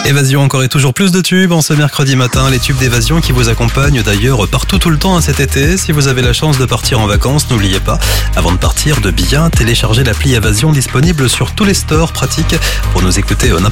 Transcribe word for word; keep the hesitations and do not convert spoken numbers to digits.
Évasion, encore et toujours plus de tubes en ce mercredi matin. Les tubes d'Évasion qui vous accompagnent d'ailleurs partout tout le temps cet été. Si vous avez la chance de partir en vacances, n'oubliez pas, avant de partir, de bien télécharger l'appli Évasion disponible sur tous les stores pratiques pour nous écouter n'importe